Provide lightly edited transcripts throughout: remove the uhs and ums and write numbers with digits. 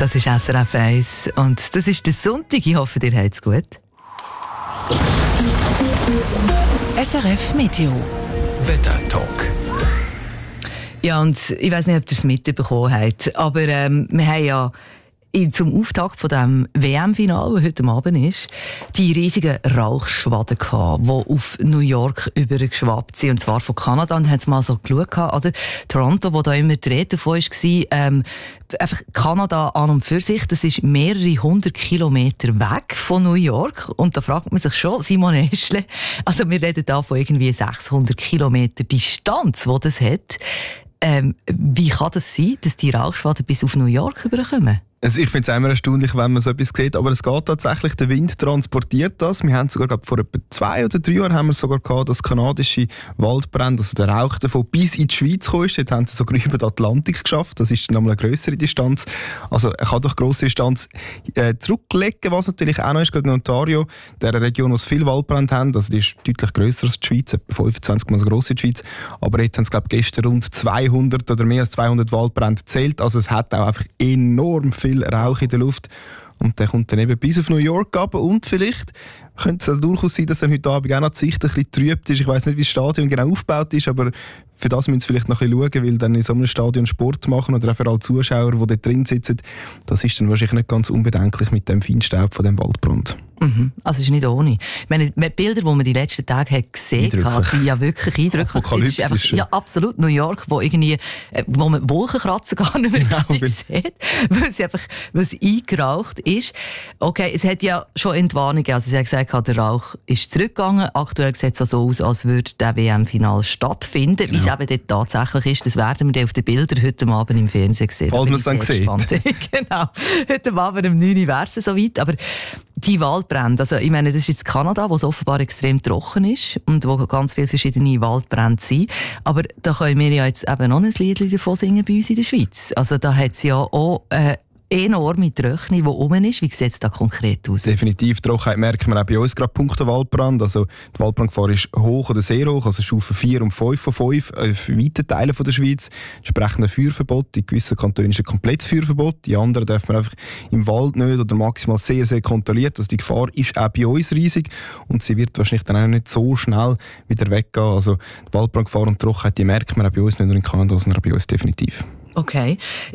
Das ist SRF 1 und das ist der Sonntag. Ich hoffe, ihr habt es gut. SRF Meteo Wetter-Talk. Ja, und ich weiss nicht, ob ihr es mitbekommen habt, aber wir haben ja zum Auftakt von dem WM-Final, das heute Abend ist, die riesigen Rauchschwaden gehabt, die auf New York übergeschwappt sind. Und zwar von Kanada. Und haben sie mal so geschaut, also Toronto, wo da immer die Rede davon war, einfach Kanada an und für sich, das ist mehrere 100 Kilometer weg von New York. Und da fragt man sich schon, Simon Eschle, also wir reden da von irgendwie 600 Kilometer Distanz, die das hat. Wie kann das sein, dass die Rauchschwaden bis auf New York überkommen? Also ich finde es immer erstaunlich, wenn man so etwas sieht, aber es geht tatsächlich, der Wind transportiert das. Wir haben sogar, vor etwa 2 oder 3 Jahren haben wir sogar gehabt, dass kanadische Waldbrände, also der Rauch davon bis in die Schweiz gekommen ist. Dort haben sie sogar über den Atlantik geschafft. Das ist dann nochmal eine grössere Distanz. Also er kann doch grosse Distanz zurücklegen, was natürlich auch noch ist, gerade in Ontario, der Region, wo es viele Waldbrände haben. Also die ist deutlich grösser als die Schweiz, etwa 25 Mal so gross wie die Schweiz. Aber dort haben sie, glaube ich, gestern rund 200 oder mehr als 200 Waldbrände gezählt. Also es hat auch einfach enorm viel Rauch in der Luft und der kommt dann eben bis auf New York runter und vielleicht könnte es durchaus sein, dass dann heute Abend auch noch die Sicht ein bisschen trübt ist. Ich weiss nicht, wie das Stadion genau aufgebaut ist, aber für das müssen Sie vielleicht noch ein bisschen schauen, weil dann in so einem Stadion Sport machen oder auch für alle Zuschauer, die dort drin sitzen, das ist dann wahrscheinlich nicht ganz unbedenklich mit dem Feinstaub von dem Waldbrand. Mhm. Also es ist nicht ohne. Ich meine, die Bilder, die man die letzten Tage hat gesehen hat, sind ja wirklich eindrücklich. Es ist einfach, ja, absolut New York, wo man Wolkenkratzer gar nicht mehr sieht, weil es eingeraucht ist. Okay, es hat ja schon Entwarnungen, also sie hat gesagt, der Rauch ist zurückgegangen. Aktuell sieht es so aus, als würde der WM-Final stattfinden. Genau. Wie es eben dort tatsächlich ist, das werden wir dann auf den Bildern heute Abend im Fernsehen sehen. Falls man es dann sieht. Genau. Heute Abend um 9 Uhr wäre es soweit. Aber die Waldbrände, also ich meine, das ist jetzt Kanada, wo es offenbar extrem trocken ist und wo ganz viele verschiedene Waldbrände sind. Aber da können wir ja jetzt eben noch ein Lied davon singen bei uns in der Schweiz. Also da hat es ja auch enorme Trockenheit, die rum ist. Wie sieht es da konkret aus? Definitiv. Trockenheit merken wir auch bei uns gerade punkto Waldbrand. Also die Waldbrandgefahr ist hoch oder sehr hoch, also Stufe 4 und 5 von 5 in weiten Teilen der Schweiz. Entsprechend ein Feuerverbot. In gewissen Kantonen ist ein komplettes Feuerverbot. In anderen darf man einfach im Wald nicht oder maximal sehr, sehr kontrolliert. Also die Gefahr ist auch bei uns riesig und sie wird wahrscheinlich dann auch nicht so schnell wieder weggehen. Also die Waldbrandgefahr und Trockenheit, die merkt man auch bei uns, nicht nur in Kanada, sondern auch bei uns definitiv. Okay.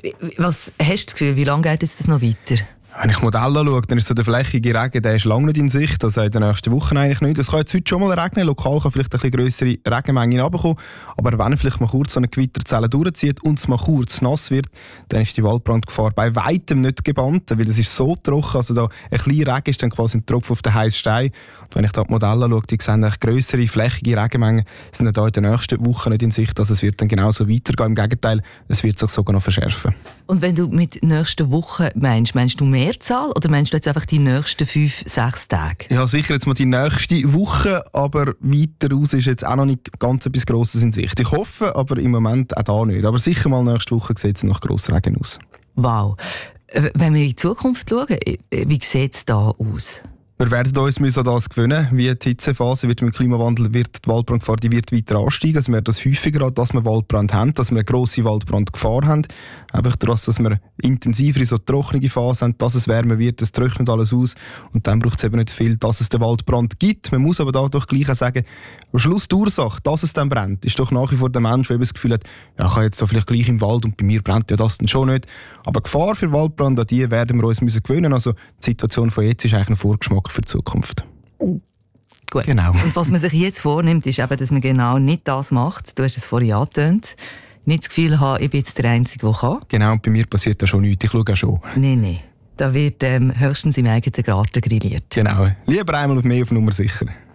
Was hast du das Gefühl, wie lange geht das noch weiter? Wenn ich Modell anschaue, dann ist so der flächige Regen, der ist lange nicht in Sicht, also in den nächsten Wochen eigentlich nicht. Es kann jetzt heute schon mal regnen, lokal kann vielleicht ein bisschen grössere Regenmengen runterkommen, aber wenn vielleicht mal kurz so eine Gewitterzelle durchzieht und es mal kurz nass wird, dann ist die Waldbrandgefahr bei weitem nicht gebannt, weil es ist so trocken, also da ein kleiner Regen ist dann quasi ein Tropfen auf den heißen Stein. Und wenn ich da die Modelle anschaue, die sehen eigentlich grössere, flächige Regenmengen sind da in den nächsten Wochen nicht in Sicht, also es wird dann genauso weitergehen. Im Gegenteil, es wird sich sogar noch verschärfen. Und wenn du mit nächsten Wochen meinst du Mehrzahl oder meinst du jetzt einfach die nächsten 5-6 Tage? Ja, sicher jetzt mal die nächste Woche, aber weiter raus ist jetzt auch noch nicht ganz etwas Grosses in Sicht. Ich hoffe, aber im Moment auch da nicht. Aber sicher mal nächste Woche sieht es nach grossen Regen aus. Wow. Wenn wir in die Zukunft schauen, wie sieht es da aus? Wir werden uns an das gewöhnen, wie die Hitzephase wird mit dem Klimawandel, wird die Waldbrandgefahr die wird weiter ansteigen. Also wir werden das häufiger haben, dass wir Waldbrand haben, dass wir eine grosse Waldbrandgefahr haben. Einfach daraus, dass wir intensiver in so trockene Phase haben, dass es wärmer wird, es trocknet alles aus und dann braucht es eben nicht viel, dass es den Waldbrand gibt. Man muss aber da doch gleich auch sagen, am Schluss die Ursache, dass es dann brennt, ist doch nach wie vor der Mensch, der eben das Gefühl hat, ja, ich kann jetzt da vielleicht gleich im Wald und bei mir brennt ja das dann schon nicht. Aber die Gefahr für Waldbrand, an die werden wir uns gewöhnen. Also die Situation von jetzt ist eigentlich ein Vorgeschmack für die Zukunft. Gut. Genau. Und was man sich jetzt vornimmt, ist eben, dass man genau nicht das macht. Du hast es vorhin angetönt. Nicht das Gefühl haben, ich bin jetzt der Einzige, der kann. Genau, und bei mir passiert da schon nichts. Ich schaue auch schon. Nein. Da wird höchstens im eigenen Garten grilliert. Genau. Lieber einmal mehr auf Nummer sicher.